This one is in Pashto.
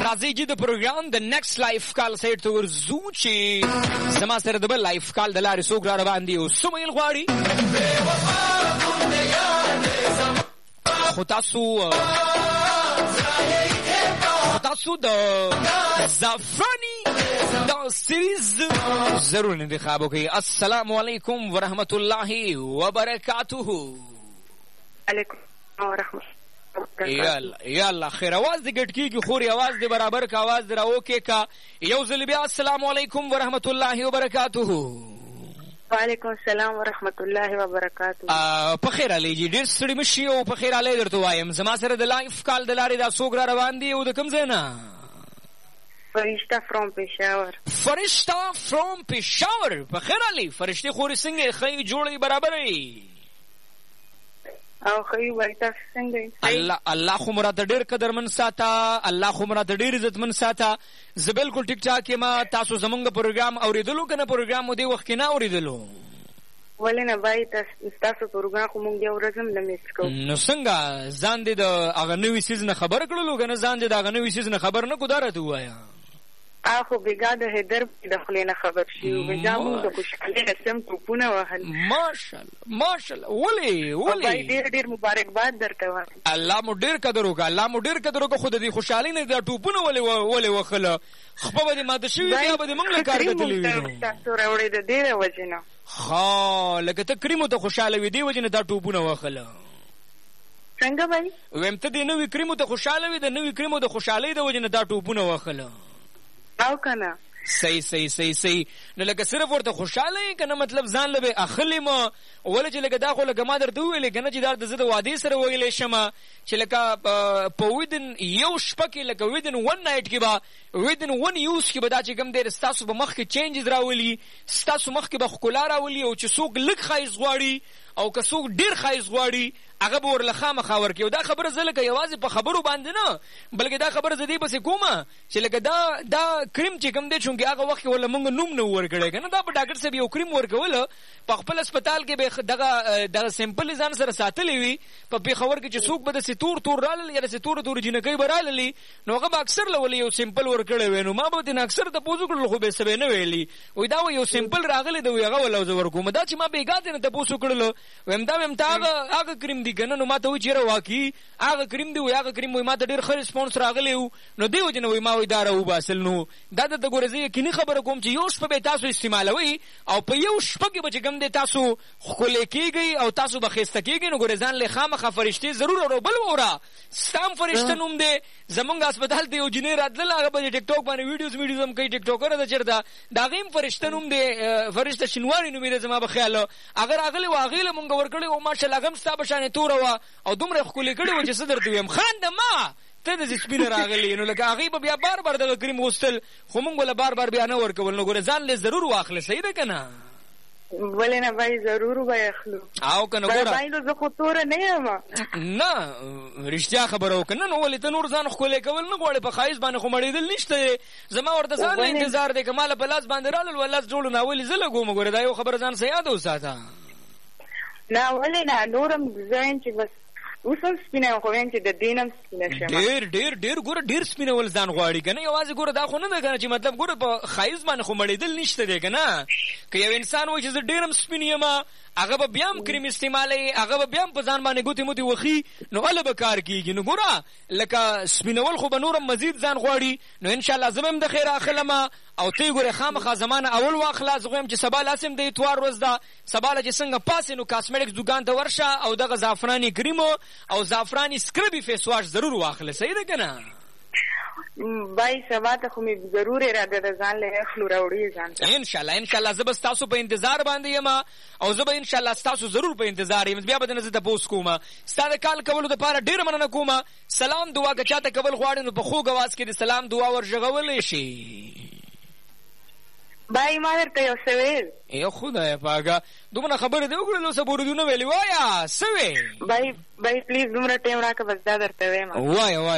راځي چې د پروګرام د نیکسټ لایف کال سیټ ته ورځو چې زما سره د بل لایف کال د لارې څوک را روان دي او سمیل غواړي خو تاسو د زعفرانی دا سیریز ضرور انتخاب وکړئ. السلام علیکم ورحمت الله وبرکاته. علیکم ورحمت یالا خیر. आवाज دې ګټ کیږي خوري आवाज دې برابر کا आवाज دې راو کې کا یو ځل بیا السلام علیکم ورحمت الله وبرکاته. وعلیکم السلام ورحمت الله وبرکاته. په خیر علي جی ډیر ستړي مشي او په خیر علي درته وایم زما سره د لایف کال د لارې دا څوک را روان دي او د کوم ځای نه؟ فرشته فرام پېښور. فرشته فرام پېښور. په خیر علي فرشته خوري څنګه خی جوړي برابرې او خی ورته څنګه؟ الله خو مراد ډیر قدرمن ساته، الله خو مراد ډیر عزتمن ساته. زه بالکل ټیک ټاک ما تاسو زمونږ پروګرام اوریدلو کنه پروګرام مو دی وخت نه اوریدلو ولنه بای تاسو پروګرام خو مونږ یو ورځم نه میس کو. نو څنګه ځان دې د هغه نوې سیزن خبر کړلو کنه ځان دې د هغه نوې سیزن خبر نه کو دارته وایا اخو بګاد هدر د خلینه خبر شي او بجامو د خوشحالي رسم ټوپونه وهل. ماشاءالله ولی بای ډیر مبارکباد درته وایم. الله مو ډیر قدر وکړه خود دې خوشحالي نه د ټوپونه ولې وخله خپه دې ماده شي بیا به موږ له کار کتلې تاسو راوړې د ډیره وجنه ها لکه ته کریمو ته خوشاله وې دی وجنه دا ټوپونه وخله څنګه بای ویم ته دې نوې کریمو ته خوشاله وې د نوې کریمو د خوشحالي د وجنه دا ټوپونه وخله او کنه صحیح نو لکه صرف ورته خوشاله کنه مطلب ځان لبه اخلي ما ولې چې لکه دا خو لکه ما درته ویلې کنه چې دا د زده وادي سره ویلې شمه چې لکه په ودن یو شپه کې لکه ودن ون نایټ کې با ودن ون یوز کې به دا چې کوم دې ستاسو په مخ کې چینجز راولي ستاسو مخ کې به ښکلا راولي او چې څوک لږ ښایست غواړي او که څوک ډیر ښایست غواړي هغه به ورله خامخا ورکړي. او دا خبره زه لکه یوازې په خبرو باندې نه بلکې دا خبره زه دې پسې کومه چې لکه دا کریم چې کوم دی چونکې هغه وخت کې ورله مونږ نوم نه ورکړی که نه دا په ډاکټر صاحب یو کریم ورکوله په خپل هسپتال کې به دغه سیمپل ځان سره ساتلی وي په پېښور کې چې څوک به داسې تور رالل یا داسې تورې جینکۍ به راللي نو هغه به اکثر له ولې یو سیمپل ورکړی وی نو ما به ورته اکثر تپوس وکړل خو به څه به نه ویلي وایي دا یو سیمپل راغلی دی هغه ولو زه ورکوم. دا چې ما بېګا دې نه تپوس وکړلو ویم ته هغه کریم دی که نه نو ما ته وایي چېرې واقعي هغه کریم دی وایي هغه کریم وایي ما ته ډېر ښه ریسپانس راغلی و نو دې وجې نه وایي ما وایي دا راوباسل. نو دا درته ګوره زه یقیني خبره کوم چې یو شپه به تاسو استعمالوئ او په یو شپه کې به چې کوم دی تاسو ښکلی کېږئ او تاسو به ښایسته کېږئ نو ګورې ځان له خامخا فرشتې ضرور اورو. بل واوره ستا هم فرشته نوم دی زمونږ هسپتال ته یو جینۍ راتلله هغه به ټیک ټاک باندې ویډیوز هم کوي ټیک ټاکره ده چېرته د هغې هم فرشته نوم دی فرشته شینواري نوم یې دی زما به خیال هغه راغلی و هغې له مونږ ورکړی و ماشاءالله هغه هم ستا په شانې توره وه او دومره ښکلې کړې وه چې څه درته ویم خانده ما ته داسې سپینه راغلې نو لکه هغې به بیا بار بار دغه کریم غوښتل خو مونږ به بار بار بیا نه ورکول. نو ګوره ځان لې ضرور واخله صحیح ده که نه؟ ولې نه بای ضرور به اخلو او کنه ګوره بای نو زه خو توره نه یم نه رښتیا خبره وکړه نو ولې ته نور ځان ښکلی کول نه غواړې په ښایست باندې خو مړېدل نشته زما ورته ځان له انتظار دی که ما له په لاس باندې رالل و لاس جوړو نه ولې زه لګوم ګوره دا یو خبره ځان څه یاد وساته. نه ولې نه نورم ډیزاین چې بس اوس هم سپینه خو ویم چې د دې نه سپینه شم ډېر ګوره ډېر سپینول ځان غواړي که نه یوازې ګوره دا خو نه ده که نه چې مطلب ګوره په ښایست باندې خو مړېدل نشته دی که نه که یو انسان وایي چې زه ډېر هم سپین یم هغه به بیا هم کریم استعمالوي هغه به بیا هم په ځان باندې ګوتې موتې وخي نو هله به کار کېږي. نو ګوره لکه سپینول خو به نور هم مزید ځان غواړي نو انشاءالله زه به هم د خیر اخلم او ته یې ګورې خامخا زمانه اول واخله زه غوایم چې سبا لاسم د اتوار ورځ ده سبا له چې څنګه پاسې نو کاسمیټکس دوکان ته ورشه او دغه زعفراني کریم او زعفراني سکربي فیس واش ضرور واخله صحیح ده که نه؟ بای سبا ته خو مې ضرور اراده ده ځان له اخلو راوړي ځان ته انشاءالله زه به ستاسو په انتظار باندې یم او زه به انشاءالله ستاسو ضرور په انتظار یم بیا به درنه زه تپوس کوم ستا د کال کولو دپاره ډېره مننه کوم. سلام دعا که چاته کول غواړي نو په خوږ اواز کې د سلام دعا ورژغولی شي. بای ما درته یو څه ویل ای خدای پاکه دومره خبرې دې وکړلو څه بوردونه ویلې وایه څه وې بای پلیز دومره ټایم راکړه بس دا درته ویم وایه